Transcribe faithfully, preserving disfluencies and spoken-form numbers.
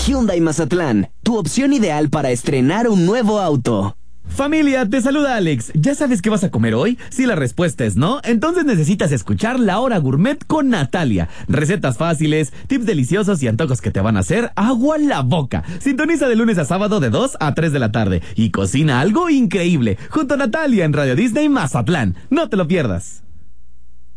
Hyundai Mazatlán, tu opción ideal para estrenar un nuevo auto. Familia, te saluda Alex. ¿Ya sabes qué vas a comer hoy? Si la respuesta es no, entonces necesitas escuchar La Hora Gourmet con Natalia. Recetas fáciles, tips deliciosos y antojos que te van a hacer agua en la boca. Sintoniza de lunes a sábado de dos a tres de la tarde y cocina algo increíble junto a Natalia en Radio Disney Mazatlán. No te lo pierdas.